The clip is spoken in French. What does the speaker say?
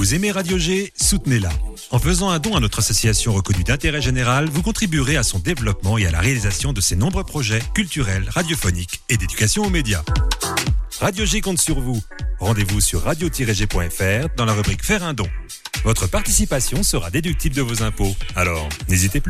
Vous aimez Radio G, soutenez-la. En faisant un don à notre association reconnue d'intérêt général, vous contribuerez à son développement et à la réalisation de ses nombreux projets culturels, radiophoniques et d'éducation aux médias. Radio G compte sur vous. Rendez-vous sur radio-g.fr dans la rubrique Faire un don. Votre participation sera déductible de vos impôts. Alors, n'hésitez plus.